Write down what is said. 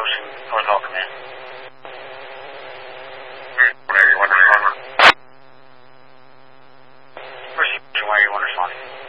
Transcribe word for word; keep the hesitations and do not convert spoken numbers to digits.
Ocean, North Hall Command. Whatever you want to respond. Mercy, why you want to respond?